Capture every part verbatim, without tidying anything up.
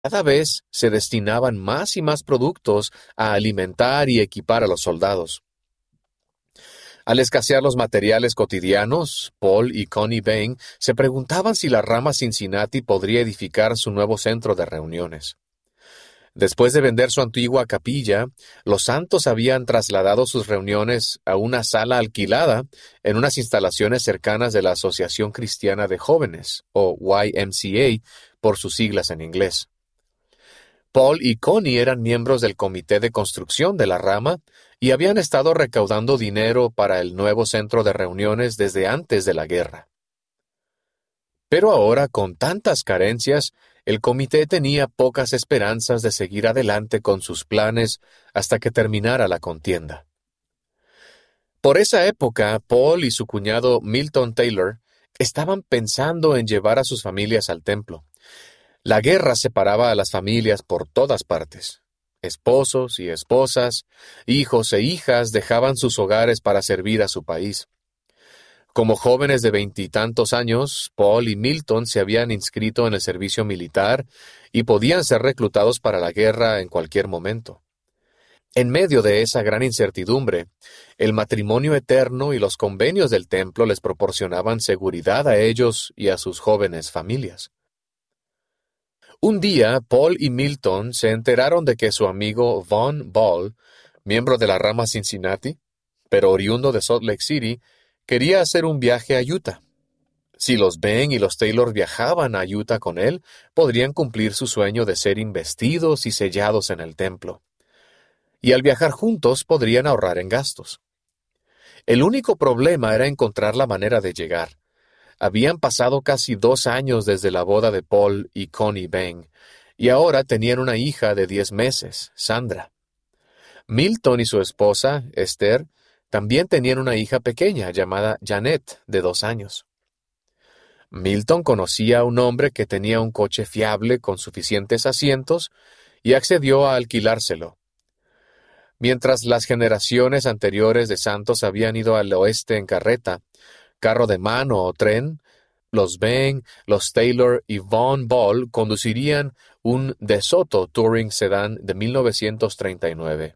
Cada vez se destinaban más y más productos a alimentar y equipar a los soldados. Al escasear los materiales cotidianos, Paul y Connie Bain se preguntaban si la rama Cincinnati podría edificar su nuevo centro de reuniones. Después de vender su antigua capilla, los santos habían trasladado sus reuniones a una sala alquilada en unas instalaciones cercanas de la Asociación Cristiana de Jóvenes, o Y M C A por sus siglas en inglés. Paul y Connie eran miembros del comité de construcción de la rama y habían estado recaudando dinero para el nuevo centro de reuniones desde antes de la guerra. Pero ahora, con tantas carencias, el comité tenía pocas esperanzas de seguir adelante con sus planes hasta que terminara la contienda. Por esa época, Paul y su cuñado Milton Taylor estaban pensando en llevar a sus familias al templo. La guerra separaba a las familias por todas partes. Esposos y esposas, hijos e hijas dejaban sus hogares para servir a su país. Como jóvenes de veintitantos años, Paul y Milton se habían inscrito en el servicio militar y podían ser reclutados para la guerra en cualquier momento. En medio de esa gran incertidumbre, el matrimonio eterno y los convenios del templo les proporcionaban seguridad a ellos y a sus jóvenes familias. Un día, Paul y Milton se enteraron de que su amigo Von Ball, miembro de la rama Cincinnati, pero oriundo de Salt Lake City, quería hacer un viaje a Utah. Si los Ben y los Taylor viajaban a Utah con él, podrían cumplir su sueño de ser investidos y sellados en el templo. Y al viajar juntos podrían ahorrar en gastos. El único problema era encontrar la manera de llegar. Habían pasado casi dos años desde la boda de Paul y Connie Bain, y ahora tenían una hija de diez meses, Sandra. Milton y su esposa, Esther, también tenían una hija pequeña llamada Janet, de dos años. Milton conocía a un hombre que tenía un coche fiable con suficientes asientos y accedió a alquilárselo. Mientras las generaciones anteriores de santos habían ido al oeste en carreta, carro de mano o tren, los Ben, los Taylor y Von Ball conducirían un DeSoto Touring Sedan de mil novecientos treinta y nueve.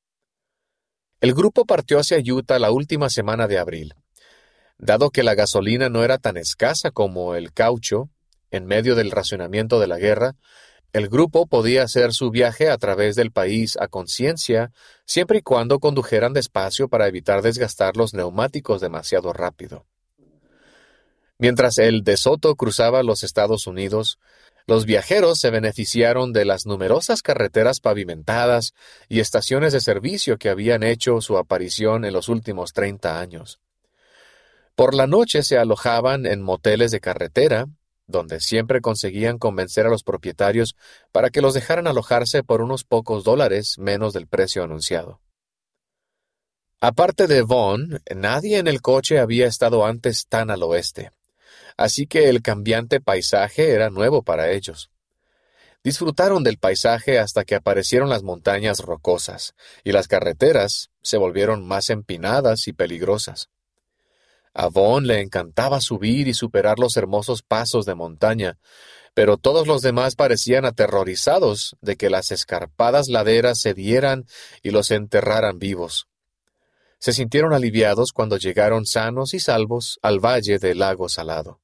El grupo partió hacia Utah la última semana de abril. Dado que la gasolina no era tan escasa como el caucho, en medio del racionamiento de la guerra, el grupo podía hacer su viaje a través del país a conciencia, siempre y cuando condujeran despacio para evitar desgastar los neumáticos demasiado rápido. Mientras el DeSoto cruzaba los Estados Unidos, los viajeros se beneficiaron de las numerosas carreteras pavimentadas y estaciones de servicio que habían hecho su aparición en los últimos treinta años. Por la noche se alojaban en moteles de carretera, donde siempre conseguían convencer a los propietarios para que los dejaran alojarse por unos pocos dólares menos del precio anunciado. Aparte de Vaughn, nadie en el coche había estado antes tan al oeste, así que el cambiante paisaje era nuevo para ellos. Disfrutaron del paisaje hasta que aparecieron las montañas rocosas, y las carreteras se volvieron más empinadas y peligrosas. A Vaughn le encantaba subir y superar los hermosos pasos de montaña, pero todos los demás parecían aterrorizados de que las escarpadas laderas cedieran y los enterraran vivos. Se sintieron aliviados cuando llegaron sanos y salvos al valle del lago Salado.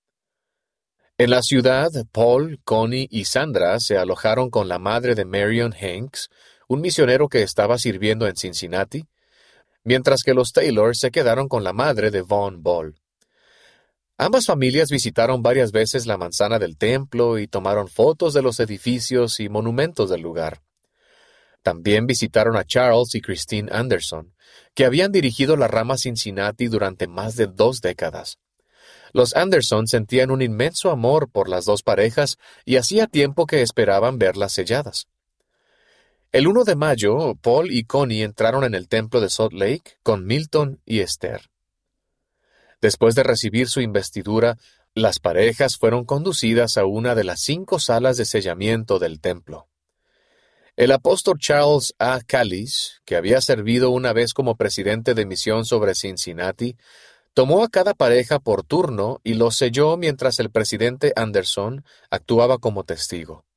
En la ciudad, Paul, Connie y Sandra se alojaron con la madre de Marion Hanks, un misionero que estaba sirviendo en Cincinnati, mientras que los Taylor se quedaron con la madre de Von Ball. Ambas familias visitaron varias veces la manzana del templo y tomaron fotos de los edificios y monumentos del lugar. También visitaron a Charles y Christine Anderson, que habían dirigido la rama Cincinnati durante más de dos décadas. Los Anderson sentían un inmenso amor por las dos parejas y hacía tiempo que esperaban verlas selladas. El primero de mayo, Paul y Connie entraron en el templo de Salt Lake con Milton y Esther. Después de recibir su investidura, las parejas fueron conducidas a una de las cinco salas de sellamiento del templo. El apóstol Charles A. Callis, que había servido una vez como presidente de misión sobre Cincinnati, tomó a cada pareja por turno y los selló mientras el presidente Anderson actuaba como testigo.